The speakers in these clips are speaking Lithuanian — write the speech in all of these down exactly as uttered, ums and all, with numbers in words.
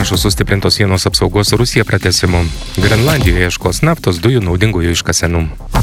prašo sustiprintos sienos apsaugos su Rusija pratęsimo. Grenlandijoje ieškos naftos dujų naudingųjų iškasenų.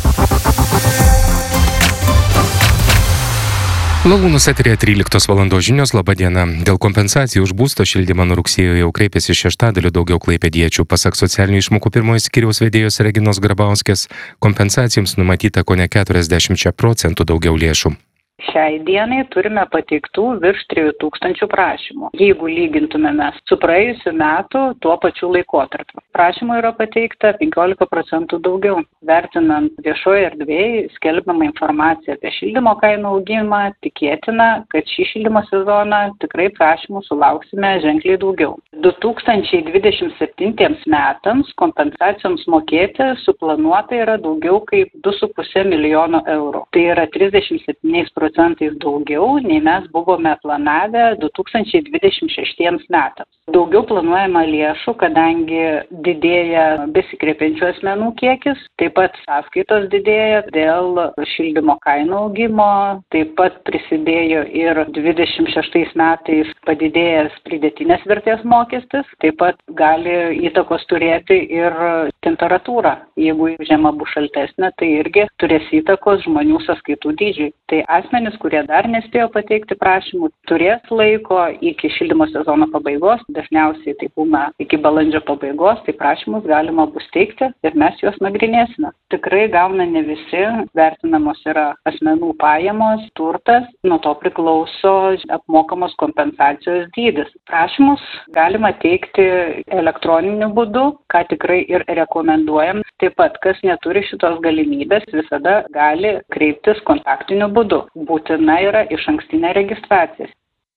Lalūnus eteryje tryliktos valandos žinios, laba diena. Dėl kompensacijų už būsto šildymą nuo rugsėjo jau kreipėsi šeštadaliu daugiau klaipėdiečių. Pasak socialinių išmokų pirmojo skyriaus vedėjos Reginos Grabauskės, kompensacijoms numatyta kone keturiasdešimt procentų daugiau lėšų. Šiai dienai turime pateiktų virš trijų tūkstančių prašymų. Jeigu lygintumėme su praėjusiu metu tuo pačiu laikotarpiu. Prašymų yra pateikta penkiolika procentų daugiau. Vertinant viešoje erdvėje skelbiamą informaciją apie šildymo kainų augimą, tikėtina, kad šį šildymo sezoną tikrai prašymų sulauksime ženkliai daugiau. du tūkstančiai dvidešimt septintiems metams kompensacijoms mokėti suplanuota yra daugiau kaip du su puse milijono eurų. Tai yra trisdešimt septyniais procentais daugiau, nei mes buvome planavę du tūkstančiai dvidešimt šeštiems metams. Daugiau planuojama lėšų, kadangi didėja besikreipiančių asmenų kiekis, taip pat sąskaitos didėja dėl šildymo kainų augimo, taip pat prisidėjo ir dvidešimt šeštais metais padidėjęs pridėtinės vertės mokestis, taip pat gali įtakos turėti ir temperatūra. Jeigu žiema bus šaltesnė, tai irgi turės įtakos žmonių sąskaitų dydžiui. Tai asmenys, kurie dar nespėjo pateikti prašymų, turės laiko iki šildymo sezono pabaigos, dažniausiai tai būna iki balandžio pabaigos, tai prašymus galima bus teikti ir mes juos nagrinėsime. Tikrai gauna ne visi, vertinamos yra asmenų pajamos, turtas, nuo to priklauso apmokamos kompensacijos dydis. Prašymus galima teikti elektroniniu būdu, ką tikrai ir rekomenduojam. Taip pat, kas neturi šitos galimybės, visada gali kreiptis kontaktiniu būdu. Būtina yra išankstinė registracija.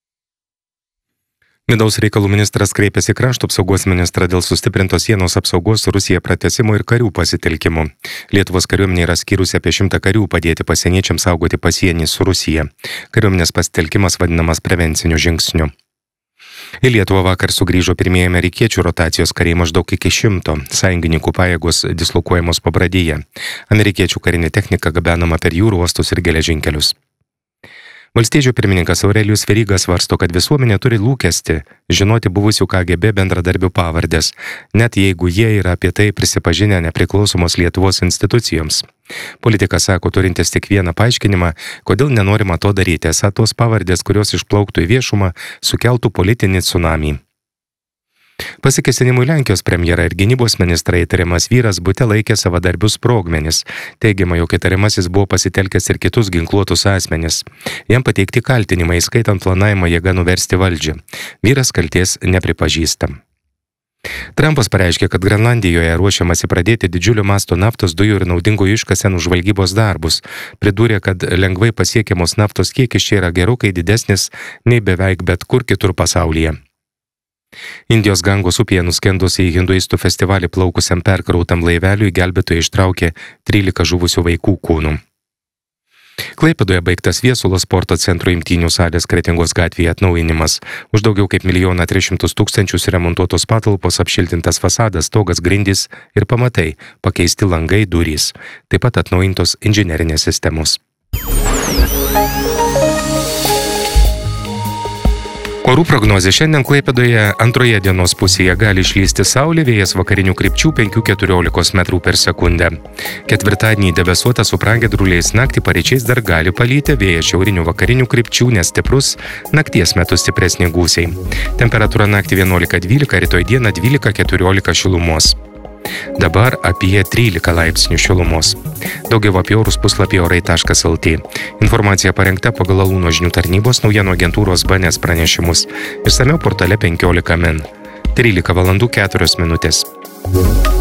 Vidaus reikalų ministras kreipėsi krašto apsaugos ministrą dėl sustiprintos sienos apsaugos su Rusija pratęsimo ir karių pasitelkimo. Lietuvos kariuomenė yra skyrusi apie šimtą karių padėti pasieniečiams saugoti pasienį su Rusija. Kariuomenės pasitelkimas vadinamas prevenciniu žingsniu. Į Lietuvą vakar sugrįžo pirmieji amerikiečių rotacijos kariai maždaug iki šimto. Sąjungininkų pajėgos dislokuojamos Pabradėje. Amerikiečių karinė technika gabenama per jūrų uostus ir geležinkelius. Valstiečių pirmininkas Aurelijus Veryga svarsto, kad visuomenė turi lūkestį žinoti buvusių K G B bendradarbių pavardės, net jeigu jie yra apie tai prisipažinę nepriklausomos Lietuvos institucijoms. Politikas sako, turintis tik vieną paaiškinimą, kodėl nenorima to daryti, esą tos pavardės, kurios išplauktų į viešumą, sukeltų politinį tsunamį. Pasikėsinimui Lenkijos premjera ir gynybos ministrai įtariamas vyras bute laikė savadarbius sprogmenis. Teigiama, jog įtariamasis buvo pasitelkęs ir kitus ginkluotus asmenis. Jam pateikti kaltinimai, skaitant planavimą jėga nuversti valdžią. Vyras kaltės nepripažįsta. Trumpas pareiškė, kad Grenlandijoje ruošiamasi pradėti didžiulio masto naftos dujų ir naudingųjų iškasenų žvalgybos darbus. Pridūrė, kad lengvai pasiekiamos naftos kiekis čia yra gerokai didesnis nei beveik bet kur kitur pasaulyje. Indijos Gangos upėje nuskendus į hinduistų festivalį plaukusiam perkrautam laiveliui gelbėtojai ištraukė trylika žuvusių vaikų kūnų. Klaipėdoje baigtas Viesulo sporto centro imtynių salės Kretingos gatvėje atnaujinimas. Už daugiau kaip milijoną tris šimtus tūkstančių remontuotos patalpos, apšiltintas fasadas, stogas, grindys ir pamatai, pakeisti langai, durys. Taip pat atnaujintos inžinerinės sistemos. Orų prognozė. Šiandien Klaipėdoje antroje dienos pusėje gali išlysti saulė, vėjas vakarinių krypčių penki keturiolika metrų per sekundę. Ketvirtadienį debesuota su pragiedruliais, naktį paryčiais dar gali palyti, vėjas šiaurinių vakarinių krypčių nestiprus, nakties metu stipresni gūsiai. Temperatūra naktį vienuolika dvylika, rytoj dieną dvylika keturiolika šilumos. Dabar apie trylika laipsnių šilumos. Daugiau apie orus puslapyje orai taškas el tė. Informacija parengta pagal Lalūno žinių tarnybos naujienų agentūros B N S pranešimus. Išsamiau portale penkiolika min. trylika valandų keturios minutės.